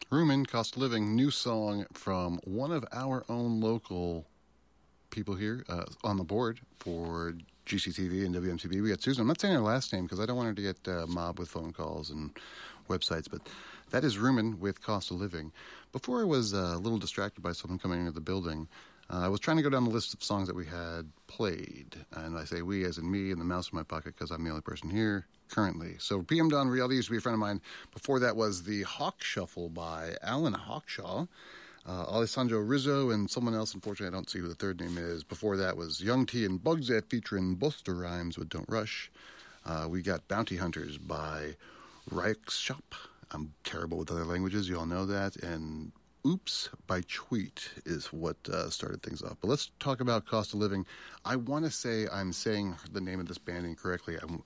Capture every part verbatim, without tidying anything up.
Rumen, Cost of Living, new song from one of our own local people here uh, on the board for G C T V and W M T V. We got Susan. I'm not saying her last name because I don't want her to get uh, mobbed with phone calls and websites, but that is Rumen with Cost of Living. Before I was uh, a little distracted by someone coming into the building, uh, I was trying to go down the list of songs that we had played. And I say we as in me and the mouse in my pocket because I'm the only person here currently. So P M Dawn Reality used to be a friend of mine. Before that was the Hawk Shuffle by Alan Hawkshaw. Uh, Alessandro Rizzo and someone else. Unfortunately, I don't see who the third name is. Before that was Young T and Bugzette featuring Buster Rhymes with Don't Rush. Uh, we got Bounty Hunters by Reichshop. I'm terrible with other languages. You all know that. And Oops by Tweet is what uh, started things off. But let's talk about Cost of Living. I want to say I'm saying the name of this band incorrectly. I'm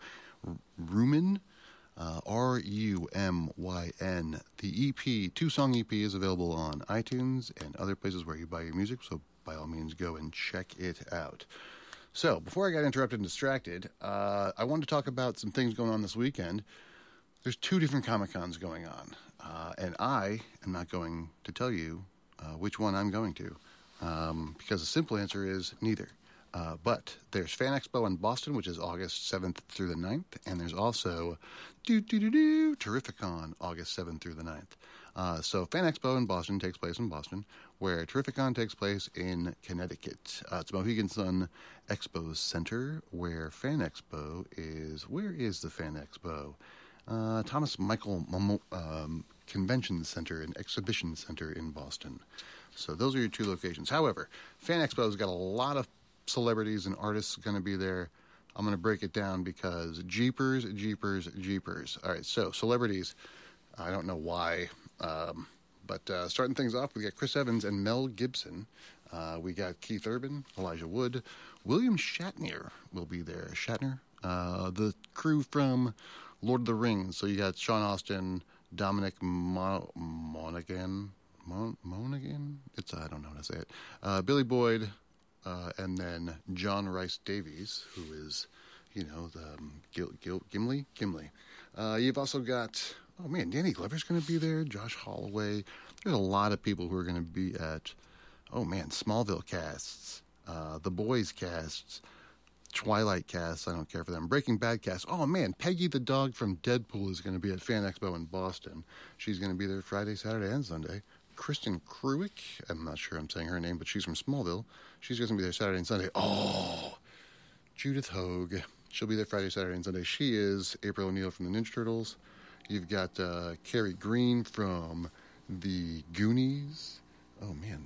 Rumen. Uh, R U M Y N. The E P, two-song E P, is available on iTunes and other places where you buy your music, so by all means go and check it out. So, before I got interrupted and distracted, uh, I wanted to talk about some things going on this weekend. There's two different Comic-Cons going on, uh, and I am not going to tell you uh, which one I'm going to, um, because the simple answer is neither. Uh, but there's Fan Expo in Boston, which is August seventh through the ninth, and there's also do do do do Terrificon, August seventh through the ninth. Uh, so Fan Expo in Boston takes place in Boston, where Terrificon takes place in Connecticut. Uh, it's Mohegan Sun Expo Center, where Fan Expo is. Where is the Fan Expo? Uh, Thomas Michael Momo, um, Convention Center and Exhibition Center in Boston. So those are your two locations. However, Fan Expo's got a lot of celebrities and artists going to be there. I'm going to break it down because Jeepers, Jeepers, Jeepers. All right, so celebrities, I don't know why, um, but uh, starting things off, we got Chris Evans and Mel Gibson. Uh, we got Keith Urban, Elijah Wood. William Shatner will be there. Shatner, uh, the crew from Lord of the Rings. So you got Sean Austin, Dominic Mo- Monaghan. Mon- Monaghan? It's, I don't know how to say it. Uh, Billy Boyd. Uh, and then John Rice Davies, who is, you know, the um, Gil, Gil, Gimli? Gimli. Uh, you've also got, oh man, Danny Glover's going to be there, Josh Holloway. There's a lot of people who are going to be at, oh man, Smallville casts, uh, The Boys casts, Twilight casts, I don't care for them, Breaking Bad casts. Oh man, Peggy the dog from Deadpool is going to be at Fan Expo in Boston. She's going to be there Friday, Saturday, and Sunday. Kristen Kruick, I'm not sure I'm saying her name, but she's from Smallville. She's going to be there Saturday and Sunday. Oh, Judith Hogue. She'll be there Friday, Saturday, and Sunday. She is April O'Neil from the Ninja Turtles. You've got uh, Carrie Green from the Goonies. Oh, man.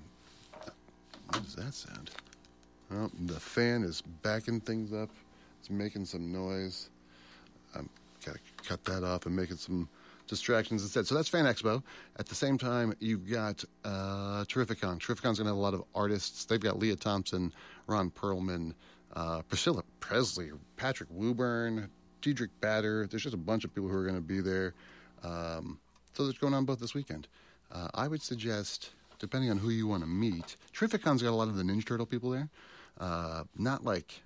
What does that sound? Well, the fan is backing things up. It's making some noise. I've got to cut that off and make it some distractions instead. So that's Fan Expo. At the same time, you've got uh, Terrificon. Terrificon's going to have a lot of artists. They've got Leah Thompson, Ron Perlman, uh, Priscilla Presley, Patrick Wooburn, Diedrich Bader. There's just a bunch of people who are going to be there. Um, so that's going on both this weekend. Uh, I would suggest, depending on who you want to meet, Terrificon's got a lot of the Ninja Turtle people there. Uh, not like